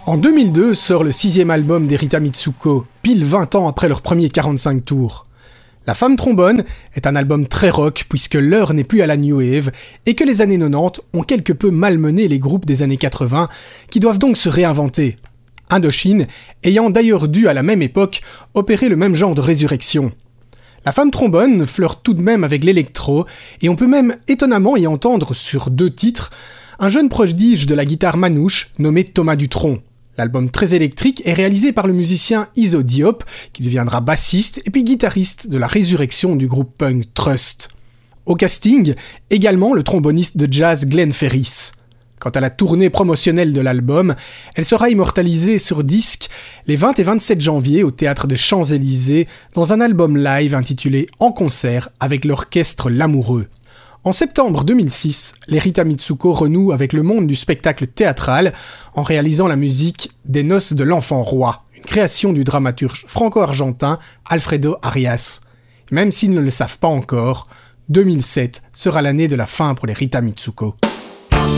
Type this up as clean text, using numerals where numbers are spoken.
En 2002 sort le 6e album des Rita Mitsuko, pile 20 ans après leur premier 45 tours. La Femme Trombone est un album très rock puisque l'heure n'est plus à la New Wave et que les années 90 ont quelque peu malmené les groupes des années 80 qui doivent donc se réinventer. Indochine ayant d'ailleurs dû à la même époque opérer le même genre de résurrection. La Femme Trombone flirte tout de même avec l'électro et on peut même étonnamment y entendre sur 2 titres un jeune prodige de la guitare manouche nommé Thomas Dutronc. L'album très électrique est réalisé par le musicien Iso Diop, qui deviendra bassiste et puis guitariste de la résurrection du groupe punk Trust. Au casting, également le tromboniste de jazz Glenn Ferris. Quant à la tournée promotionnelle de l'album, elle sera immortalisée sur disque les 20 et 27 janvier au Théâtre des Champs-Élysées dans un album live intitulé « En concert » avec l'orchestre L'Amoureux. En septembre 2006, les Rita Mitsuko renouent avec le monde du spectacle théâtral en réalisant la musique des Noces de l'Enfant Roi, une création du dramaturge franco-argentin Alfredo Arias. Même s'ils ne le savent pas encore, 2007 sera l'année de la fin pour les Rita Mitsuko.